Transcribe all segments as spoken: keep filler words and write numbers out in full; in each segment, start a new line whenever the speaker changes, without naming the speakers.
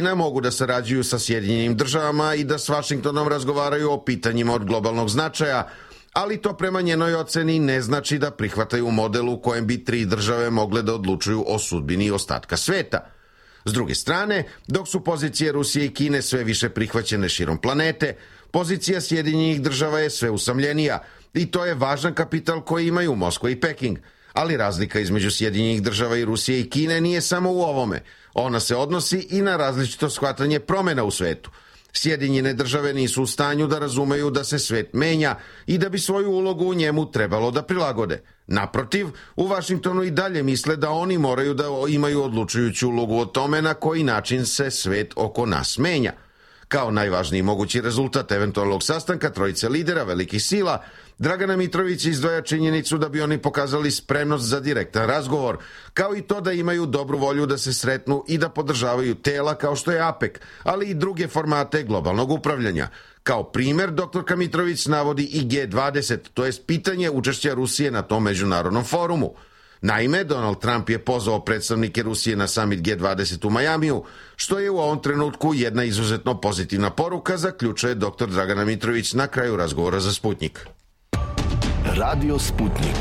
Kina mogu da sarađuju sa Sjedinjenim državama i da s Vašingtonom razgovaraju o pitanjima od globalnog značaja, ali to prema njenoj oceni ne znači da prihvataju model u kojem bi tri države mogle da odlučuju o sudbini ostatka sveta. S druge strane, dok su pozicije Rusije i Kine sve više prihvaćene širom planete, pozicija Sjedinjenih država je sve usamljenija i to je važan kapital koji imaju Moskva i Peking. Ali razlika između Sjedinjenih država i Rusije i Kine nije samo u ovome. Ona se odnosi i na različito shvatanje promjena u svetu. Sjedinjene države nisu u stanju da razumeju da se svet menja i da bi svoju ulogu u njemu trebalo da prilagode. Naprotiv, u Vašingtonu i dalje misle da oni moraju da imaju odlučujuću ulogu o tome na koji način se svet oko nas menja. Kao najvažniji mogući rezultat eventualnog sastanka trojice lidera velikih sila, Dragana Mitrović izdvaja činjenicu da bi oni pokazali spremnost za direktan razgovor, kao i to da imaju dobru volju da se sretnu i da podržavaju tela kao što je APEC, ali i druge formate globalnog upravljanja. Kao primer, doktorka Mitrović navodi i G dvadeset, to jest pitanje učešća Rusije na tom međunarodnom forumu. Naime, Donald Trump je pozvao predstavnike Rusije na summit G dvadeset u Majamiju, što je u ovom trenutku jedna izuzetno pozitivna poruka, zaključuje doktor Dragana Mitrović na kraju razgovora za Sputnik.
Radio Sputnik.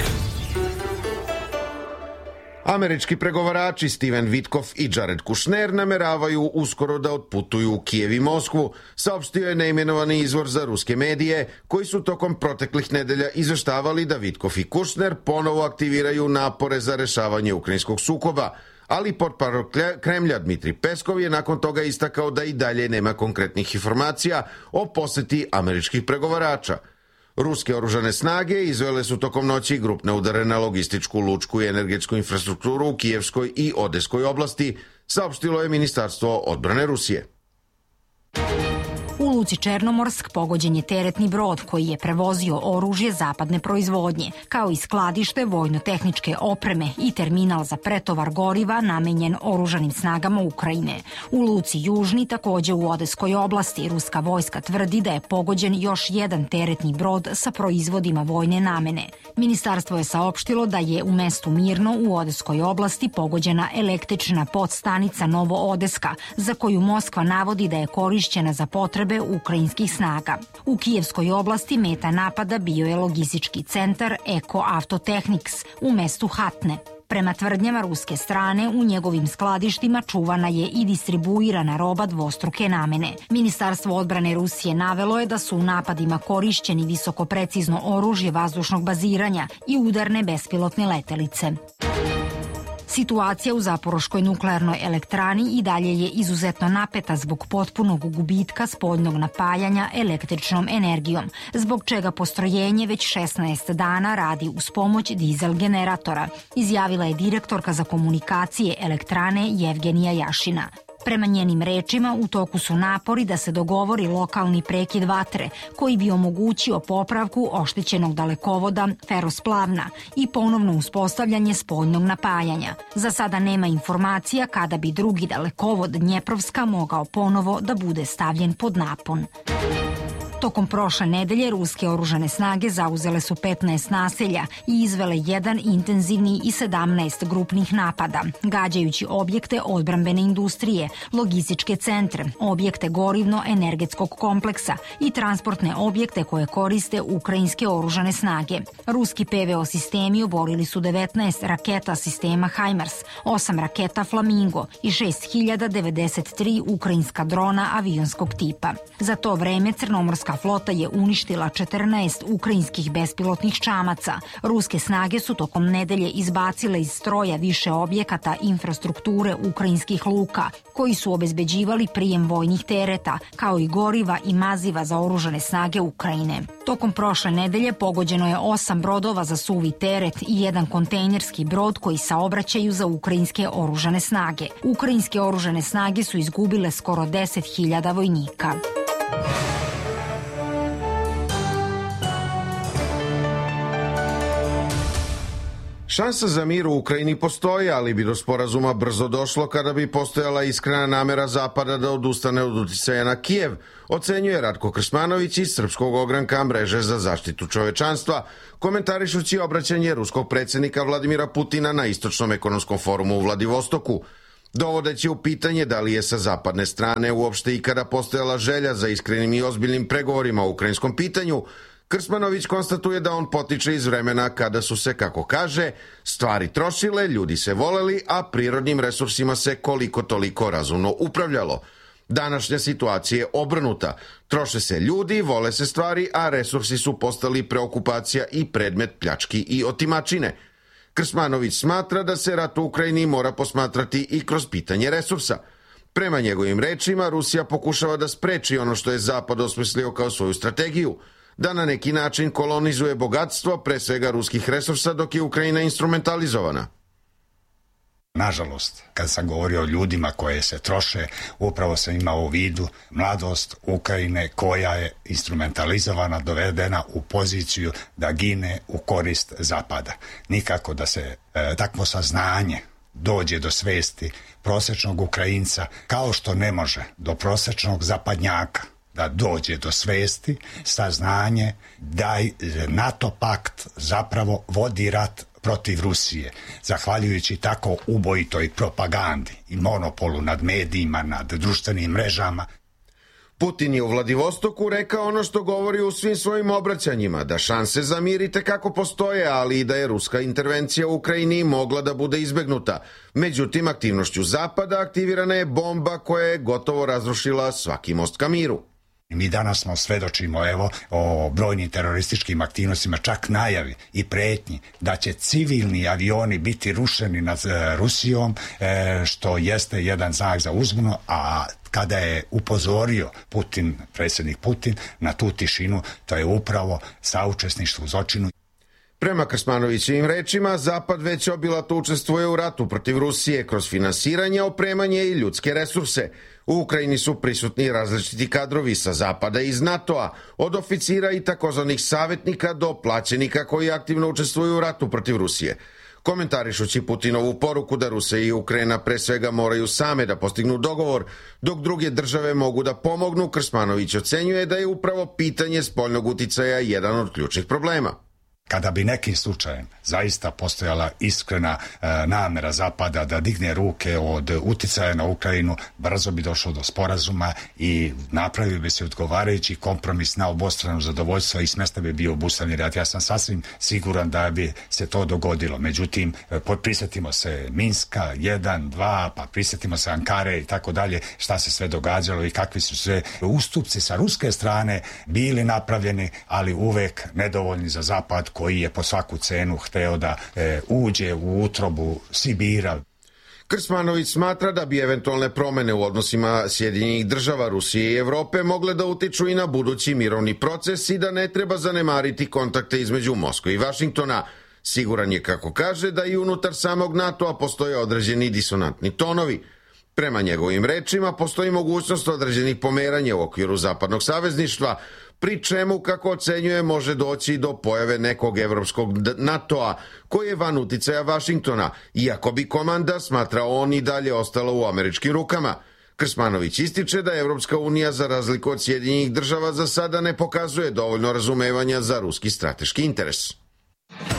Američki pregovarači Steven Witkoff i Jared Kushner nameravaju uskoro da otputuju u Kijev i Moskvu, saopštio je neimenovani izvor za ruske medije, koji su tokom proteklih nedelja izveštavali da Witkoff i Kushner ponovo aktiviraju napore za rešavanje ukrajinskog sukoba, ali portparol Kremlja Dmitri Peskov je nakon toga istakao da i dalje nema konkretnih informacija o poseti američkih pregovarača. Ruske oružane snage izvele su tokom noći grupne udare na logističku, lučku i energetsku infrastrukturu u Kijevskoj i Odeskoj oblasti, saopštilo je Ministarstvo odbrane Rusije.
U luci Černomorsk pogođen je teretni brod koji je prevozio oružje zapadne proizvodnje, kao i skladište vojno-tehničke opreme i terminal za pretovar goriva namenjen oružanim snagama Ukrajine. U luci Južni, takođe u Odeskoj oblasti, ruska vojska tvrdi da je pogođen još jedan teretni brod sa proizvodima vojne namene. Ministarstvo je saopštilo da je u mestu Mirno u Odeskoj oblasti pogođena električna podstanica Novo Odeska, za koju Moskva navodi da je korišćena za potrebe ukrajinskih snaga. U Kijevskoj oblasti meta napada bio je logistički centar Eko Autotehniks u mestu Hatne. Prema tvrdnjama ruske strane, u njegovim skladištima čuvana je i distribuirana roba dvostruke namene. Ministarstvo odbrane Rusije navelo je da su u napadima korišćeni visokoprecizno oružje vazdušnog baziranja i udarne bespilotne letelice. Situacija u Zaporoškoj nuklearnoj elektrani i dalje je izuzetno napeta zbog potpunog gubitka spoljnog napajanja električnom energijom, zbog čega postrojenje već šesnaest dana radi uz pomoć dizel generatora, izjavila je direktorka za komunikacije elektrane Jevgenija Jašina. Prema njenim rečima, u toku su napori da se dogovori lokalni prekid vatre, koji bi omogućio popravku oštećenog dalekovoda Ferosplavna i ponovno uspostavljanje spoljnog napajanja. Za sada nema informacija kada bi drugi dalekovod Dnjeprovska mogao ponovo da bude stavljen pod napon. Tokom prošle nedelje ruske oružane snage zauzele su petnaest naselja i izvele jedan intenzivni i sedamnaest grupnih napada, gađajući objekte odbrambene industrije, logističke centre, objekte gorivno-energetskog kompleksa i transportne objekte koje koriste ukrajinske oružane snage. Ruski P V O sistemi oborili su devetnaest raketa sistema HIMARS, osam raketa Flamingo i šest hiljada devedeset tri ukrajinska drona avionskog tipa. Za to vreme Crnomorska flota je uništila četrnaest ukrajinskih bespilotnih čamaca. Ruske snage su tokom nedelje izbacile iz stroja više objekata infrastrukture ukrajinskih luka, koji su obezbeđivali prijem vojnih tereta, kao i goriva i maziva za oružane snage Ukrajine. Tokom prošle nedelje pogođeno je osam brodova za suvi teret i jedan kontejnerski brod koji saobraćaju za ukrajinske oružane snage. Ukrajinske oružane snage su izgubile skoro deset hiljada vojnika.
Šansa za mir u Ukrajini postoji, ali bi do sporazuma brzo došlo kada bi postojala iskrena namera Zapada da odustane od uticaja na Kijev, ocenjuje Ratko Krsmanović iz Srpskog ogranka Mreže za zaštitu čovečanstva, komentarišući obraćanje ruskog predsjednika Vladimira Putina na Istočnom ekonomskom forumu u Vladivostoku. dovodeći u pitanje da li je sa zapadne strane uopšte ikada postojala želja za iskrenim i ozbiljnim pregovorima o ukrajinskom pitanju, Krsmanović konstatuje da on potiče iz vremena kada su se, kako kaže, stvari trošile, ljudi se voleli, a prirodnim resursima se koliko toliko razumno upravljalo. Današnja situacija je obrnuta. Troše se ljudi, vole se stvari, a resursi su postali preokupacija i predmet pljački i otimačine. Krsmanović smatra da se rat u Ukrajini mora posmatrati i kroz pitanje resursa. Prema njegovim rečima, Rusija pokušava da spreči ono što je Zapad osmislio kao svoju strategiju, da na neki način kolonizuje bogatstvo, pre svega ruskih resursa, dok je Ukrajina instrumentalizovana.
Nažalost, kad sam govorio o ljudima koje se troše, upravo sam imao u vidu mladost Ukrajine koja je instrumentalizovana, dovedena u poziciju da gine u korist Zapada. Nikako da se e, takvo saznanje dođe do svesti prosječnog Ukrajinca, kao što ne može do prosječnog zapadnjaka da dođe do svesti saznanje da NATO pakt zapravo vodi rat protiv Rusije, zahvaljujući tako ubojitoj propagandi i monopolu nad medijima, nad društvenim mrežama.
Putin je u Vladivostoku rekao ono što govori u svim svojim obraćanjima, da šanse za mir i tekako postoje, ali i da je ruska intervencija u Ukrajini mogla da bude izbegnuta. Međutim, aktivnošću Zapada aktivirana je bomba koja je gotovo razrušila svaki most ka miru.
Mi danas smo svedočimo evo o brojnim terorističkim aktivnostima, čak najavi i pretnji da će civilni avioni biti rušeni nad Rusijom, što jeste jedan znak za uzbunu, a kada je upozorio Putin, predsjednik Putin, na tu tišinu, to je upravo saučesništvo u zločinu.
Prema Krsmanovićevim rečima, Zapad već obilato učestvuje u ratu protiv Rusije kroz finansiranje, opremanje i ljudske resurse. U Ukrajini su prisutni različiti kadrovi sa Zapada i iz NATO-a, od oficira i takozvanih savjetnika do plaćenika koji aktivno učestvuju u ratu protiv Rusije. Komentarišući Putinovu poruku da Rusija i Ukrajina pre svega moraju same da postignu dogovor, dok druge države mogu da pomognu, Krsmanović ocenjuje da je upravo pitanje spoljnog uticaja jedan od ključnih problema.
Kada bi nekim slučajem zaista postojala iskrena e, namera Zapada da digne ruke od uticaja na Ukrajinu, brzo bi došlo do sporazuma i napravio bi se odgovarajući kompromis na obostrano zadovoljstvo i smesta bi bio obustavljen rat. Ja sam sasvim siguran da bi se to dogodilo. Međutim, e, prisjetimo se Minska jedan, dva, pa prisjetimo se Ankare i tako dalje, šta se sve događalo i kakvi su sve ustupci sa ruske strane bili napravljeni, ali uvek nedovoljni za Zapad, koji je po svaku cenu hteo da e, uđe u utrobu Sibira.
Krsmanović smatra da bi eventualne promene u odnosima Sjedinjenih država, Rusije i Evrope mogle da utiču i na budući mirovni proces i da ne treba zanemariti kontakte između Moskve i Vašingtona. Siguran je, kako kaže, da i unutar samog NATO-a postoje određeni disonantni tonovi. Prema njegovim rečima, postoji mogućnost određenih pomeranja u okviru zapadnog savezništva, pri čemu, kako ocenjuje, može doći do pojave nekog evropskog NATO-a, koji je van uticaja Vašingtona, iako bi komanda, smatra on, i dalje ostala u američkim rukama. Krsmanović ističe da Evropska unija, za razliku od Sjedinjenih država, za sada ne pokazuje dovoljno razumevanja za ruski strateški interes.